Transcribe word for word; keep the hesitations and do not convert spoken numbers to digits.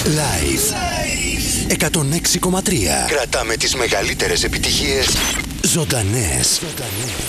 Live εκατόν έξι κόμμα τρία. Κρατάμε τις μεγαλύτερες επιτυχίες ζωντανές.